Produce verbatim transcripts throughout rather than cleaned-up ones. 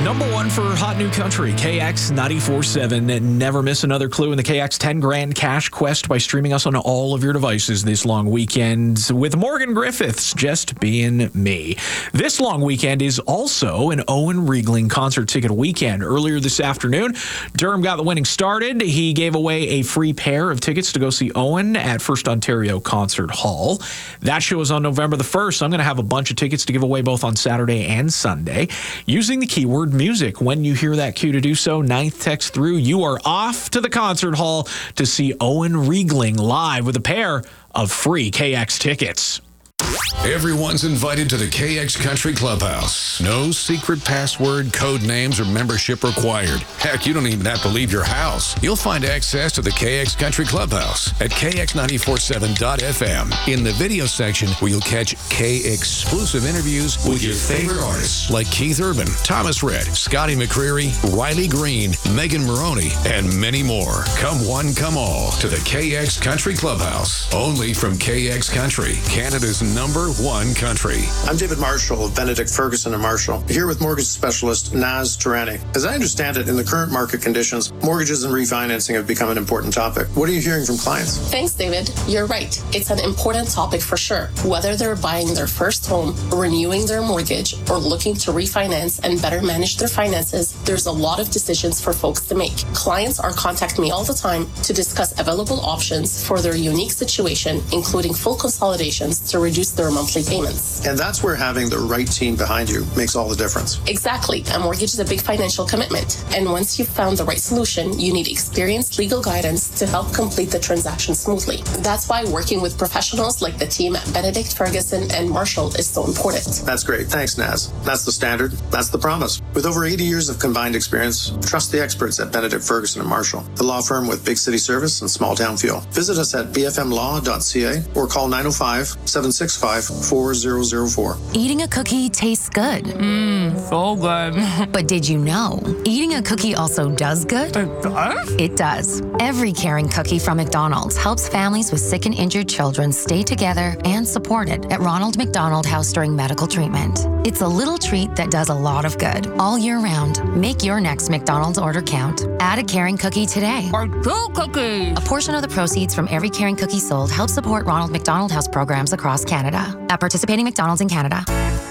Number one for Hot New Country, K X ninety-four point seven. Never miss another clue in the K X ten grand cash quest by streaming us on all of your devices this long weekend with Morgan Griffiths, Just Being Me. This long weekend is also an Owen Riegling concert ticket weekend. Earlier this afternoon, Durham got the winning started. He gave away a free pair of tickets to go see Owen at First Ontario Concert Hall. That show is on November the first. I'm going to have a bunch of tickets to give away both on Saturday and Sunday. Using the keyword music. When you hear that cue to do so, ninth text through, you are off to the concert hall to see Owen Riegling live with a pair of free K X tickets. Everyone's invited to the K X Country Clubhouse. No secret password, code names, or membership required. Heck, you don't even have to leave your house. You'll find access to the K X Country Clubhouse at K X nine four seven dot F M in the video section, where you'll catch K-exclusive interviews with your favorite artists like Keith Urban, Thomas Rhett, Scotty McCreery, Riley Green, Megan Maroney, and many more. Come one, come all to the K X Country Clubhouse. Only from K X Country, Canada's number one country. I'm David Marshall of Benedict Ferguson and Marshall, here with mortgage specialist Naz Tarani. As I understand it, in the current market conditions, mortgages and refinancing have become an important topic. What are you hearing from clients? Thanks, David. You're right. It's an important topic for sure. Whether they're buying their first home, renewing their mortgage, or looking to refinance and better manage their finances, there's a lot of decisions for folks to make. Clients are contacting me all the time to discuss available options for their unique situation, including full consolidations to reduce their monthly payments. And that's where having the right team behind you makes all the difference. Exactly. A mortgage is a big financial commitment. And once you've found the right solution, you need experienced legal guidance to help complete the transaction smoothly. That's why working with professionals like the team at Benedict Ferguson and Marshall is so important. That's great. Thanks, Naz. That's the standard. That's the promise. With over eighty years of combined experience, trust the experts at Benedict Ferguson and Marshall, the law firm with big city service and small town feel. Visit us at b f m law dot c a or call nine oh five, seven six five, four zero zero four. Eating a cookie tastes good. Mmm, so good. But did you know, eating a cookie also does good? It does? It does. Every caring cookie from McDonald's helps families with sick and injured children stay together and supported at Ronald McDonald House during medical treatment. It's a little treat that does a lot of good all year round. Make your next McDonald's order count. Add a caring cookie today. Or two cookies. A portion of the proceeds from every caring cookie sold helps support Ronald McDonald House programs across Canada. At participating McDonald's in Canada.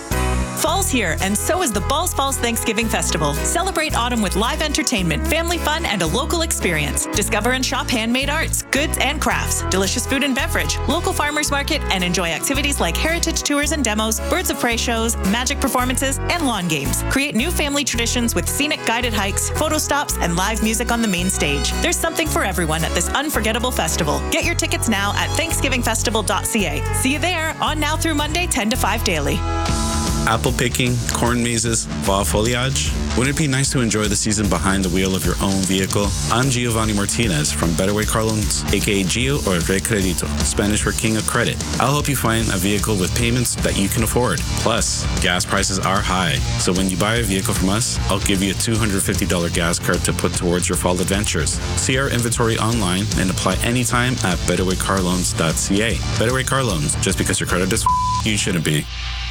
Fall's here, and so is the Balls Falls Thanksgiving Festival. Celebrate autumn with live entertainment, family fun, and a local experience. Discover and shop handmade arts, goods, and crafts, delicious food and beverage, local farmers market, and enjoy activities like heritage tours and demos, birds of prey shows, magic performances, and lawn games. Create new family traditions with scenic guided hikes, photo stops, and live music on the main stage. There's something for everyone at this unforgettable festival. Get your tickets now at thanksgiving festival dot c a. See you there, on now through Monday, ten to five daily. Apple picking, corn mazes, fall foliage. Wouldn't it be nice to enjoy the season behind the wheel of your own vehicle? I'm Giovanni Martinez from Better Way Car Loans, aka Gio or Re Credito, Spanish for King of Credit. I'll help you find a vehicle with payments that you can afford. Plus, gas prices are high, so when you buy a vehicle from us, I'll give you a two hundred fifty dollars gas card to put towards your fall adventures. See our inventory online and apply anytime at better way car loans dot c a. Better Way Car Loans, just because your credit is f- you shouldn't be.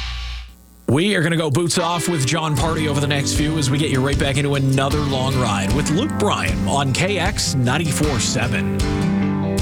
We are going to go boots off with John Party over the next few as we get you right back into another long ride with Luke Bryan on K X ninety-four point seven.